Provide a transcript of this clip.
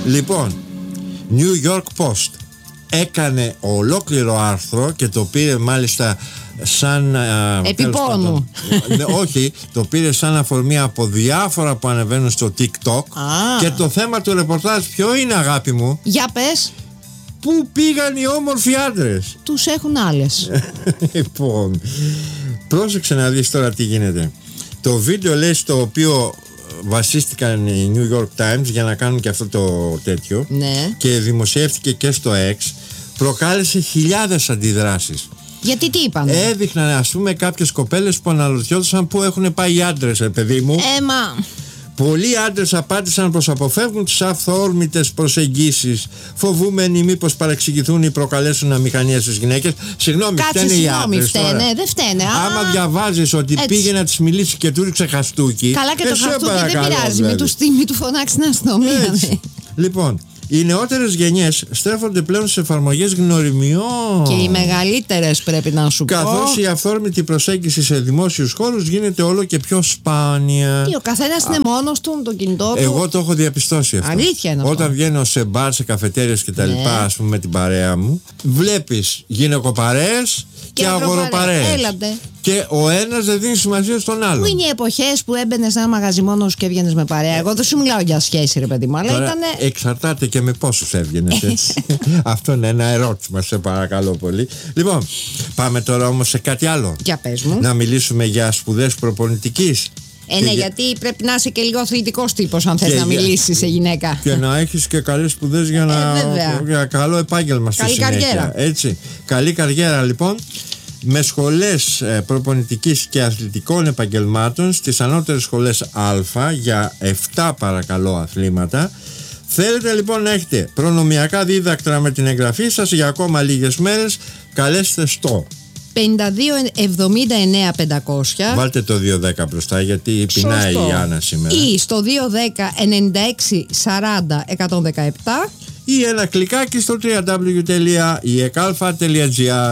Λοιπόν, New York Post έκανε ολόκληρο άρθρο και το πήρε μάλιστα σαν επιπόνου. Όχι, το πήρε σαν αφορμή από διάφορα που ανεβαίνουν στο TikTok. Και το θέμα του ρεπορτάζ ποιο είναι, αγάπη μου? Για πες. Πού πήγαν οι όμορφοι άντρες? Τους έχουν άλλες. Λοιπόν, πρόσεξε να δεις τώρα τι γίνεται. Το βίντεο, λέει, στο οποίο βασίστηκαν οι New York Times για να κάνουν και αυτό το τέτοιο, ναι, και δημοσιεύτηκε και στο X, προκάλεσε χιλιάδες αντιδράσεις. Γιατί τι είπαν? Έδειχναν, ας πούμε, κάποιες κοπέλες που αναρωτιόντουσαν πού έχουν πάει οι άντρες, παιδί μου. Πολλοί άντρες απάντησαν πως αποφεύγουν τις αυθόρμητες προσεγγίσεις, φοβούμενοι μήπως παρεξηγηθούν ή προκαλέσουν αμηχανία στις γυναίκες. Συγγνώμη, φταίνε οι άντρες τώρα. Δεν φταίνε. Άμα διαβάζεις ότι έτσι πήγε να της μιλήσει και του ρίξε χαστούκι. Καλά, και το χαστούκι δεν πειράζει, μη του φωνάξει την αστυνομία. Λοιπόν, οι νεότερες γενιές στρέφονται πλέον σε εφαρμογές γνωριμιών. Και οι μεγαλύτερες, πρέπει να σου πω. Καθώς η αυθόρμητη προσέγγιση σε δημόσιους χώρους γίνεται όλο και πιο σπάνια. Ο καθένας είναι μόνος του με το κινητό του. Εγώ το έχω διαπιστώσει αυτό. Αλήθεια είναι αυτό. Όταν βγαίνω σε μπαρ, σε καφετέριες και τα λοιπά, ας πούμε, με την παρέα μου, βλέπεις γυναικοπαρέες και αγοροπαρέες. Έλατε. Και ο ένας δεν δίνει σημασία στον άλλον. Πού είναι οι εποχές που έμπαινες σε ένα μαγαζί μόνος και έβγαινες με παρέα? Εγώ δεν σου μιλάω για σχέση, ρε παιδί μου, αλλά τώρα ήτανε... εξαρτάται και με πόσους έβγαινες, έτσι. Αυτό είναι ένα ερώτημα, σε παρακαλώ πολύ. Λοιπόν, πάμε τώρα όμως σε κάτι άλλο. Για πες μου. Να μιλήσουμε για σπουδές προπονητικής. Ναι, γιατί πρέπει να είσαι και λίγο αθλητικός τύπος αν θες να μιλήσεις σε γυναίκα. Και να έχεις και καλές σπουδές για καλό επάγγελμα στη συνέχεια. Καλή καριέρα. Έτσι. Καλή καριέρα, λοιπόν. Με σχολές προπονητικής και αθλητικών επαγγελμάτων στις ανώτερες σχολές Α για 7 παρακαλώ αθλήματα. Θέλετε λοιπόν να έχετε προνομιακά δίδακτρα με την εγγραφή σας για ακόμα λίγες μέρες? Καλέστε στο 52-79-500. Βάλτε το 210 μπροστά, γιατί πεινάει η Άννα σήμερα. Ή στο 210-96-40-117. Ή ένα κλικάκι στο www.iekαλφα.gr.